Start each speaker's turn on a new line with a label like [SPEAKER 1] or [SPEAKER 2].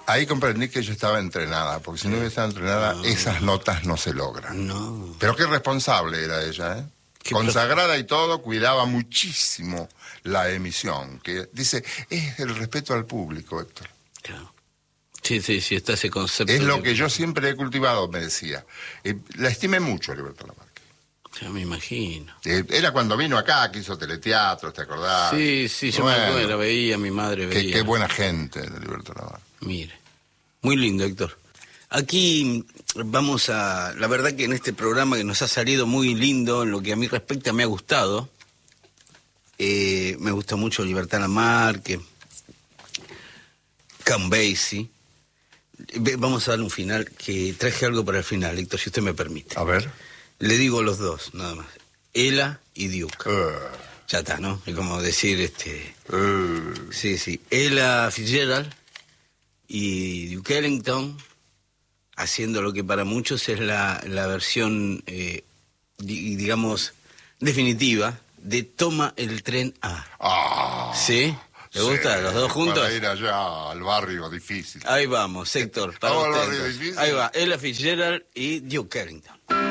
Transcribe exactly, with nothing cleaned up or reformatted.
[SPEAKER 1] Ahí comprendí que yo estaba entrenada, porque si no hubiese estado entrenada, no. Esas notas no se logran.
[SPEAKER 2] No.
[SPEAKER 1] Pero qué responsable era ella, ¿eh? Consagrada y todo, cuidaba muchísimo la emisión. Que dice, es el respeto al público, Héctor.
[SPEAKER 2] Claro. Sí, sí, sí, está ese concepto.
[SPEAKER 1] Es lo que yo siempre he cultivado, me decía. Eh, la estimé mucho, Libertad Lamarque.
[SPEAKER 2] Ya me imagino.
[SPEAKER 1] Eh, era cuando vino acá, que hizo teleteatro, ¿te acordás?
[SPEAKER 2] Sí, sí, yo bueno, me acuerdo, veía, mi madre veía.
[SPEAKER 1] Qué, qué buena gente de Libertad Lamarque.
[SPEAKER 2] Mire, muy lindo, Héctor. Aquí vamos a... La verdad que en este programa que nos ha salido muy lindo, en lo que a mí respecta me ha gustado. Eh, me gusta mucho Libertad Lamarque, Count Basie. Vamos a dar un final, que traje algo para el final, Héctor, si usted me permite.
[SPEAKER 1] A ver.
[SPEAKER 2] Le digo los dos, nada más. Ella y Duke.
[SPEAKER 1] Uh.
[SPEAKER 2] Ya está, ¿no? Es como decir, este...
[SPEAKER 1] Uh.
[SPEAKER 2] Sí, sí. Ella Fitzgerald y Duke Ellington, haciendo lo que para muchos es la, la versión, eh, di, digamos, definitiva de Toma el tren A.
[SPEAKER 1] Ah,
[SPEAKER 2] ¿Sí? ¿Le sí, gusta? ¿Los dos juntos?
[SPEAKER 1] Para ir allá al barrio difícil.
[SPEAKER 2] Ahí vamos, Héctor. Para
[SPEAKER 1] Vamos
[SPEAKER 2] usted,
[SPEAKER 1] al barrio difícil.
[SPEAKER 2] Ahí va, Ella Fitzgerald y Duke Ellington.